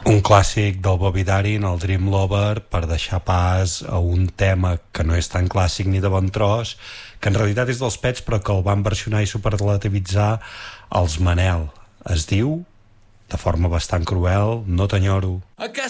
Un clàssic del Bobby Darin, el Dream Lover, per deixar pas a un tema que no és tan clàssic ni de bon tros, que en realitat és dels Pets però que el van versionar i superlativitzar els Manel. Es diu, de forma bastant cruel, No t'enyoro.